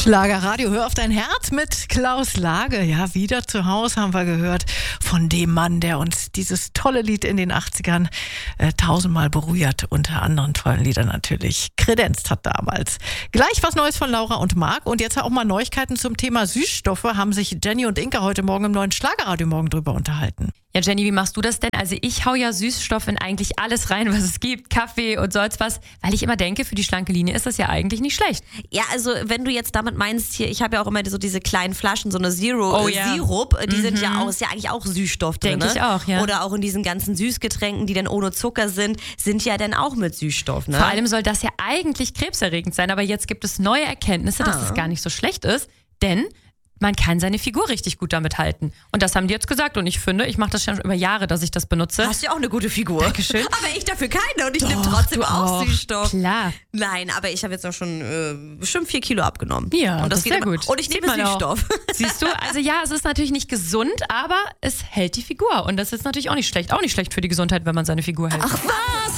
Schlagerradio, hör auf dein Herz mit Klaus Lage. Ja, wieder zu Hause haben wir gehört von dem Mann, der uns dieses tolle Lied in den 80ern tausendmal berührt, unter anderen tollen Liedern natürlich kredenzt hat damals. Gleich was Neues von Laura und Marc und jetzt auch mal Neuigkeiten zum Thema Süßstoffe, haben sich Jenny und Inka heute Morgen im neuen Schlagerradio morgen drüber unterhalten. Ja, Jenny, wie machst du das denn? Also ich hau ja Süßstoff in eigentlich alles rein, was es gibt, Kaffee und sonst was, weil ich immer denke, für die schlanke Linie ist das ja eigentlich nicht schlecht. Ja, also wenn du jetzt damit meinst, hier, ich habe ja auch immer so diese kleinen Flaschen, so eine Sirup, die sind ja auch, ist ja eigentlich auch Süßstoff drin. Denke ich auch, ja. Oder auch in diesen ganzen Süßgetränken, die dann ohne Zucker sind ja dann auch mit Süßstoff, ne? Vor allem soll das ja eigentlich krebserregend sein, aber jetzt gibt es neue Erkenntnisse, dass das gar nicht so schlecht ist, denn man kann seine Figur richtig gut damit halten. Und das haben die jetzt gesagt. Und ich finde, ich mache das schon über Jahre, dass ich das benutze. Hast ja auch eine gute Figur. Dankeschön. Aber ich dafür keine und ich nehme trotzdem auch Süßstoff. Klar. Nein, aber ich habe jetzt auch schon bestimmt 4 Kilo abgenommen. Ja, und das ist sehr gut. Und ich nehme Süßstoff. Siehst du, also ja, es ist natürlich nicht gesund, aber es hält die Figur. Und das ist natürlich auch nicht schlecht. Auch nicht schlecht für die Gesundheit, wenn man seine Figur hält. Ach was?